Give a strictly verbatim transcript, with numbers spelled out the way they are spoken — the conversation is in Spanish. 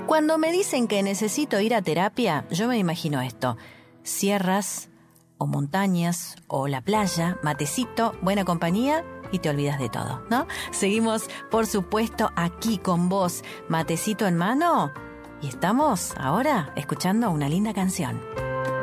Cuando me dicen que necesito ir a terapia, yo me imagino esto: sierras o montañas o la playa, matecito, buena compañía y te olvidas de todo, ¿no? Seguimos, por supuesto, aquí con vos, matecito en mano, y estamos ahora escuchando una linda canción.